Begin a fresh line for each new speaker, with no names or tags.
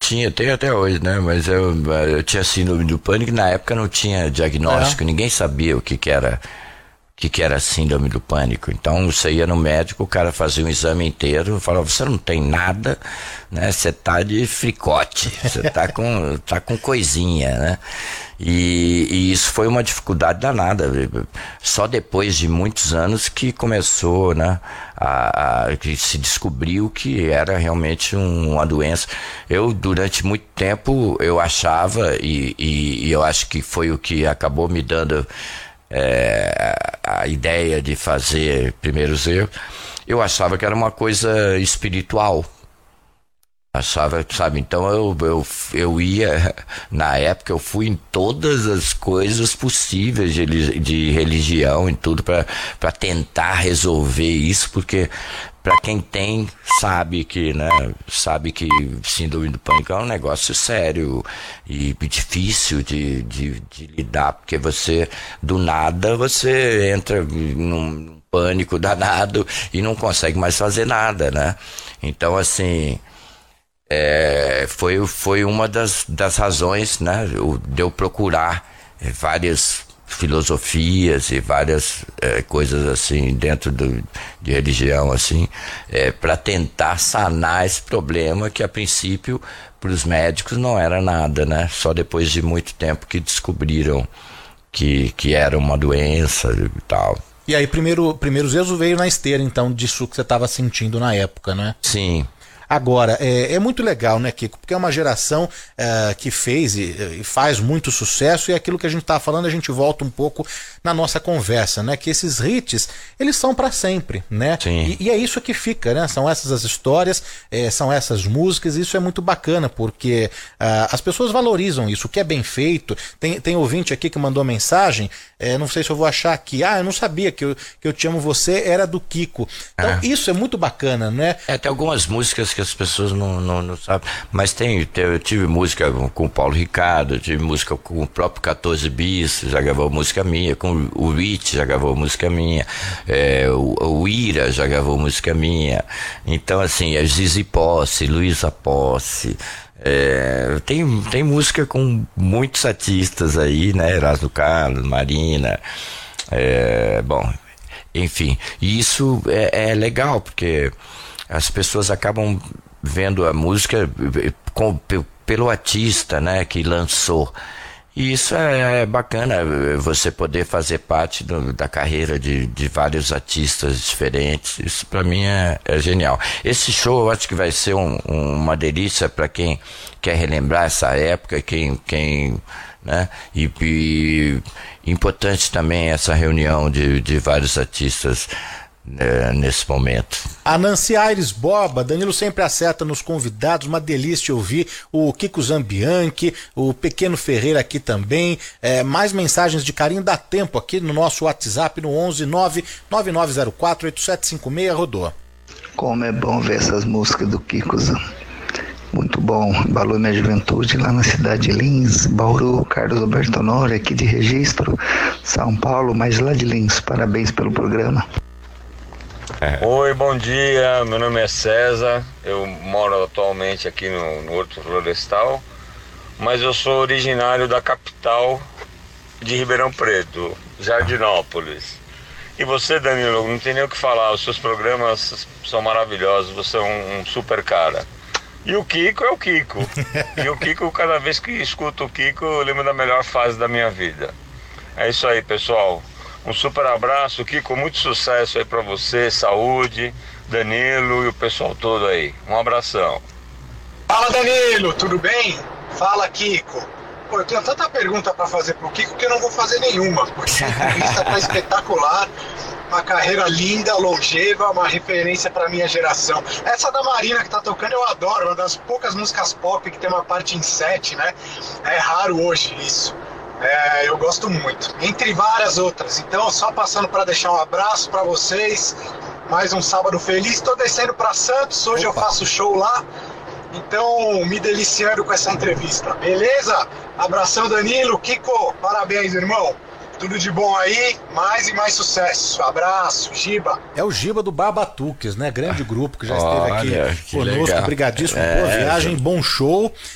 tinha, tem até hoje, né? Mas eu tinha síndrome do pânico, na época não tinha diagnóstico, ninguém sabia o que era síndrome do pânico. Então você ia no médico, o cara fazia um exame inteiro, falava, você não tem nada, né? Você tá de fricote, você tá com coisinha, né? E isso foi uma dificuldade danada. Só depois de muitos anos que começou, né? Que se descobriu que era realmente uma doença. Eu, durante muito tempo, eu achava, e eu acho que foi o que acabou me dando a ideia de fazer Primeiros Erros, eu achava que era uma coisa espiritual. Achava, sabe, então eu ia, na época eu fui em todas as coisas possíveis de religião e tudo para tentar resolver isso, porque para quem tem, sabe que síndrome do pânico é um negócio sério e difícil de lidar, porque você, do nada, você entra num pânico danado e não consegue mais fazer nada, né? Então, assim, foi uma das razões, né, de eu procurar várias filosofias e várias coisas assim dentro de religião, assim, para tentar sanar esse problema que a princípio para os médicos não era nada, né? Só depois de muito tempo que descobriram que era uma doença e tal.
E aí Primeiros Erros veio na esteira, então, disso que você estava sentindo na época, né?
Sim.
Agora, é muito legal, né, Kiko? Porque é uma geração que fez e faz muito sucesso, e aquilo que a gente estava falando, a gente volta um pouco na nossa conversa, né? Que esses hits, eles são para sempre, né?
Sim.
E é isso que fica, né? São essas as histórias, são essas músicas, e isso é muito bacana, porque as pessoas valorizam isso, o que é bem feito. Tem ouvinte aqui que mandou mensagem, não sei se eu vou achar aqui, eu não sabia que Eu Te Amo Você era do Kiko. Então, isso é muito bacana, né?
Tem algumas músicas que as pessoas não sabem, mas eu tive música com o Paulo Ricardo, eu tive música com o próprio 14 Bis, já gravou música minha, com o Rich já gravou música minha, o Ira já gravou música minha. Então, assim, a Zizi Posse, Luísa Posse, tem música com muitos artistas aí, né? Erasmo Carlos, Marina, bom, enfim, e isso é legal, porque as pessoas acabam vendo a música pelo artista, né, que lançou. E isso é bacana, você poder fazer parte da carreira de vários artistas diferentes. Isso para mim é genial. Esse show eu acho que vai ser uma delícia para quem quer relembrar essa época, né? E importante também essa reunião de vários artistas nesse momento.
A Nancy Aires Borba, Danilo sempre acerta nos convidados, uma delícia ouvir o Kiko Zambianchi, o Pequeno Ferreira aqui também, mais mensagens de carinho, dá tempo aqui no nosso WhatsApp no 11 99904 8756, rodou.
Como é bom ver essas músicas do Kiko, muito bom, balou minha juventude lá na cidade de Lins, Bauru. Carlos Alberto Honório aqui de Registro, São Paulo, mas lá de Lins. Parabéns pelo programa.
Oi, bom dia, meu nome é César, eu moro atualmente aqui no Horto Florestal, mas eu sou originário da capital de Ribeirão Preto, Jardinópolis. E você, Danilo, não tem nem o que falar, os seus programas são maravilhosos, você é um super cara. E o Kiko é o Kiko, e o Kiko, cada vez que escuto o Kiko, eu lembro da melhor fase da minha vida. É isso aí, pessoal. Um super abraço, Kiko, muito sucesso aí pra você, saúde, Danilo e o pessoal todo aí. Um abração.
Fala, Danilo, tudo bem? Fala, Kiko. Pô, eu tenho tanta pergunta pra fazer pro Kiko que eu não vou fazer nenhuma, porque a entrevista tá espetacular, uma carreira linda, longeva, uma referência pra minha geração. Essa da Marina que tá tocando eu adoro, uma das poucas músicas pop que tem uma parte em 7, né? É raro hoje isso. Eu gosto muito, entre várias outras. Então, só passando para deixar um abraço para vocês. Mais um sábado feliz. Estou descendo para Santos. Hoje eu faço show lá. Então, me deliciando com essa entrevista. Beleza? Abração, Danilo. Kiko, parabéns, irmão. Tudo de bom aí, mais e mais sucesso. Abraço, Giba.
É o Giba do Barbatuques, né? Grande grupo que já esteve aqui conosco.
Legal.
Obrigadíssimo, boa viagem, bom show.